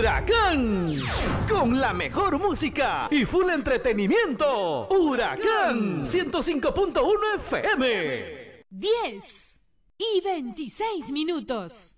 Huracán, con la mejor música y full entretenimiento. Huracán 105.1 FM. 10:26.